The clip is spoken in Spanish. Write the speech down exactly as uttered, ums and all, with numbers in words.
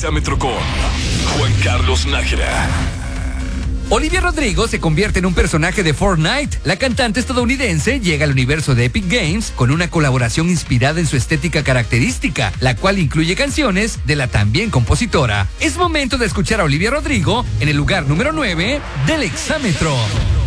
exámetro con Juan Carlos Nájera. Olivia Rodrigo se convierte en un personaje de Fortnite. La cantante estadounidense llega al universo de Epic Games con una colaboración inspirada en su estética característica, la cual incluye canciones de la también compositora. Es momento de escuchar a Olivia Rodrigo en el lugar número nueve del exámetro.